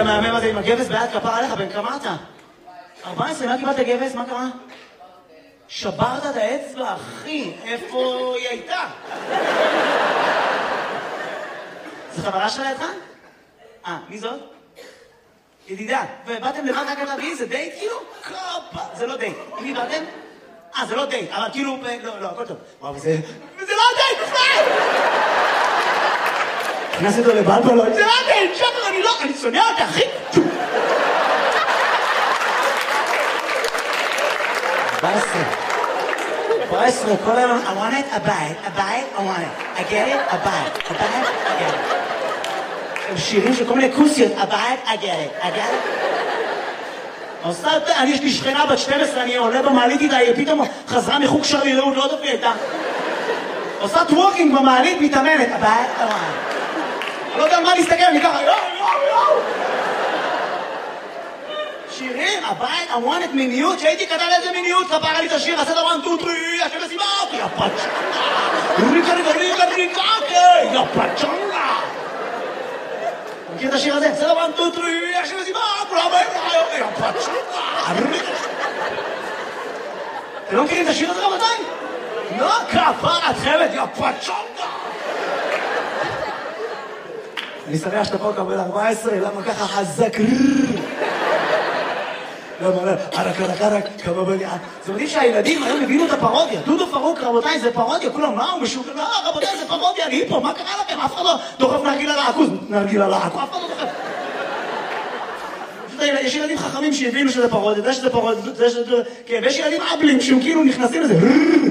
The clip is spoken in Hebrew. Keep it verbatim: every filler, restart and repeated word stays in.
המהמם הזה עם הגבס ביד כפר עליך, בן כמה אתה? ארבע עשרה, מה קיבלת גבס? מה קרה? שברת את האצבע, אחי, איפה היא הייתה? זו חברה שלה לידך? אה, מי זאת? ידידה. ובאתם לבד רק להביא, זה דייט כאילו? קופה. זה לא דייט. עם מי באתם? אה, זה לא דייט, אבל כאילו, לא, לא, הכל טוב. וואו, זה... זה לא דייט, בכלל! נכנס אותו לבלבלות, זה לא דייט, שפר, אני לא... אני שונא אותה, אחי! ארבע עשרה. ארבע עשרה, כל היום, I want it, a bite, a bite, I want it. I get it, a bite, a bite, I get it. הם שירים של כל מיני כוסיות, a bite, I get it, I get it. עושה, אני יש לי שכנה בת שתים עשרה, אני עולה במעלית איתה, היא פתאום חזרה מחוג שרי לאות, לא תפי הייתה. עושה טוורקינג במעלית, מתאמנת, a bite, I want it. אני לא יודע מה להסתכל, אני ככה, יואו, יואו, יואו. שירים, הבית, I want it מיניות, שהייתי כתב איזה מיניות, כפרה לי את השיר, עשה דבר טו טרי, השם לסיבה, יא פצ'נגה, ריקה ריקה ריקה ריקה, יא פצ'נגה. מכיר את השיר הזה? עשה דבר טו טרי, השם לסיבה, כולם באים, יא פצ'נגה, ריקה. אתם לא מכירים את השיר הזה רבותיי? לא, כפרה, את חייבת, יא פצ'נגה. אני שמח שאתה פה קבל ארבע עשרה, למה ככה חזק? למה, ערק, ערק, ערק, כמה בליעה. זה מדהים שהילדים היום הבינו את הפרודיה. דודו פרוק, רבותיי, זה פרודיה. כולם, מה הוא משוק? לא, רבותיי, זה פרודיה, אני פה, מה קרה לכם? אף אחד לא דוחף נרגילה לעכוז. נרגילה לעכוז, אף אחד לא דוחף. יש ילדים חכמים שהבינו שזה פרודיה, זה שזה פרודיה, זה שזה... כן, ויש ילדים אבלים שהם כאילו נכנסים לזה.